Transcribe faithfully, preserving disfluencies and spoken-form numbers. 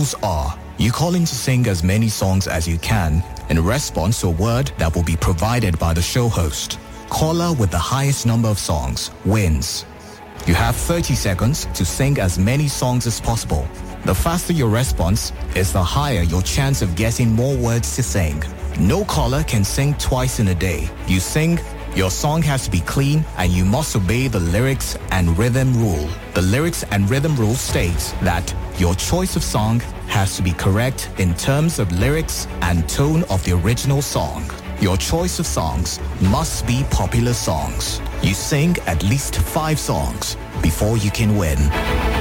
rules are: you call in to sing as many songs as you can in response to a word that will be provided by the show host. Caller with the highest number of songs wins. You have thirty seconds to sing as many songs as possible. The faster your response is, the higher your chance of getting more words to sing. No caller can sing twice in a day. You sing, your song has to be clean, and you must obey the lyrics and rhythm rule. The lyrics and rhythm rule states that your choice of song has to be correct in terms of lyrics and tone of the original song. Your choice of songs must be popular songs. You sing at least five songs before you can win.